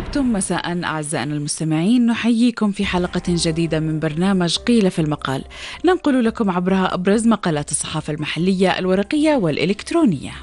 طبتم مساء أعزائنا المستمعين، نحييكم في حلقة جديدة من برنامج قيل في المقال، ننقل لكم عبرها أبرز مقالات الصحافة المحلية الورقية والإلكترونية.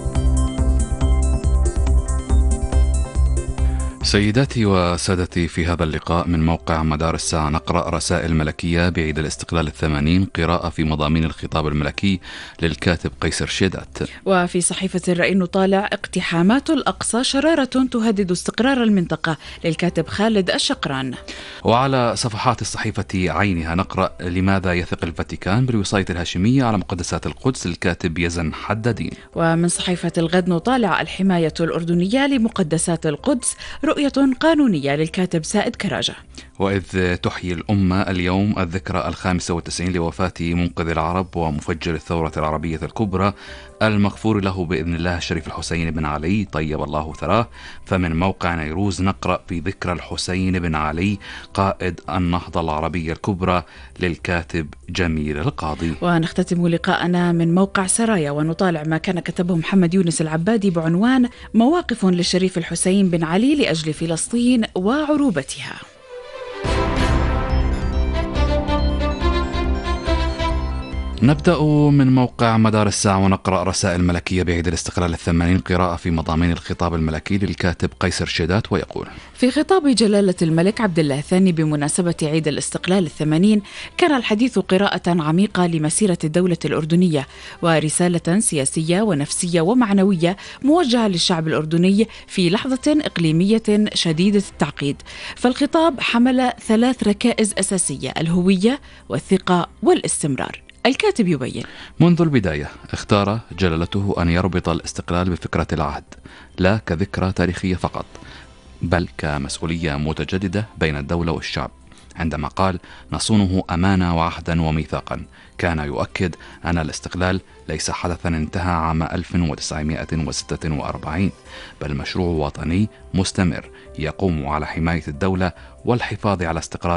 سيداتي وسادتي، في هذا اللقاء من موقع مدار الساعة نقرأ رسائل ملكية بعيد الاستقلال 80، قراءة في مضامين الخطاب الملكي للكاتب قيصر شيدات. وفي صحيفة الرأي نطالع اقتحامات الأقصى شرارة تهدد استقرار المنطقة للكاتب خالد الشقران. وعلى صفحات الصحيفة عينها نقرأ لماذا يثق الفاتيكان بالوصاية الهاشمية على مقدسات القدس للكاتب يزن حدادين. ومن صحيفة الغد نطالع الحماية الأردنية لمقدسات القدس، رؤية قانونية للكاتب سائد كراجة. وإذ تحيي الأمة اليوم الذكرى 95 لوفاة منقذ العرب ومفجر الثورة العربية الكبرى المغفور له بإذن الله الشريف الحسين بن علي طيب الله ثراه، فمن موقع نيروز نقرأ في ذكرى الحسين بن علي قائد النهضة العربية الكبرى للكاتب جميل القاضي. ونختتم لقاءنا من موقع سرايا ونطالع ما كان كتبه محمد يونس العبادي بعنوان مواقف للشريف الحسين بن علي لأجل فلسطين وعروبتها. نبدأ من موقع مدار الساعة ونقرأ رسائل ملكية بعيد الاستقلال 80، قراءة في مضامين الخطاب الملكي للكاتب قيصر شيدات، ويقول: في خطاب جلالة الملك عبد الله الثاني بمناسبة عيد الاستقلال 80، كان الحديث قراءة عميقة لمسيرة الدولة الأردنية ورسالة سياسية ونفسية ومعنوية موجهة للشعب الأردني في لحظة إقليمية شديدة التعقيد. فالخطاب حمل 3 ركائز أساسية: الهوية والثقة والاستمرار. الكاتب يبين: منذ البداية اختار جلالته أن يربط الاستقلال بفكرة العهد، لا كذكرى تاريخية فقط، بل كمسؤولية متجددة بين الدولة والشعب. عندما قال نصونه أمانة وعهدا وميثاقا، كان يؤكد أن الاستقلال ليس حدثا انتهى عام 1946، بل مشروع وطني مستمر يقوم على حماية الدولة والحفاظ على استقرار